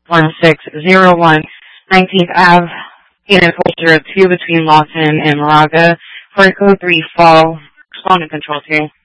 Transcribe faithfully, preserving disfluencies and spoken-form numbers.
one six zero one nineteenth Ave, unit four zero two between Lawson and Moraga, for code three fall, responding control two.